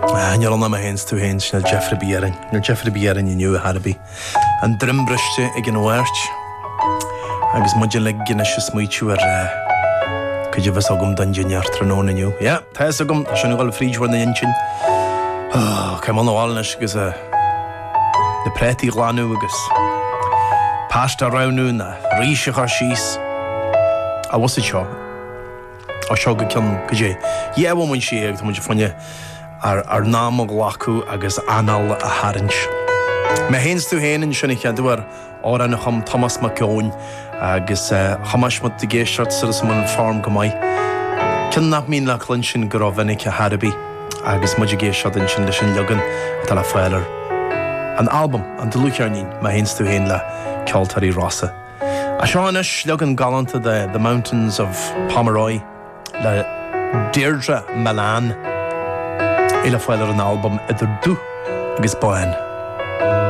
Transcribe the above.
Níl na hens tú hens na Jeffrey Bierin. Na Jeffrey Bierin in New Harby. An drimbriste ag an wert. Agus muidir le gine se smuitiú Could bheits agam don junior tróna nniu. Ja, tá agam sin gáil frídhhar na intin. Ceim an bháilnes agus na prétí gláú agus pasta ranú na ríise chu síos. A was seo. A seo go cean go dé. Dhéh mun si ag muidir fanne ar nám ghlacu agus anal a harins. Me hens tú héanaan sinna cheadúar ára na chum Thomas McCown agus chamas mat de géisiart sa man farm go mai. Cyn nach mín le clyn sin go raibhannig a Harby agus muidir géisiart in sin le sin legan a tal a fáilir. An album an de lucearnín me hens tú héan le ceoltarí Rossa. A seánis legan galanta The Mountains of Pomeroy le Deirdre Melan ile fáilir an album idir dú agus bain.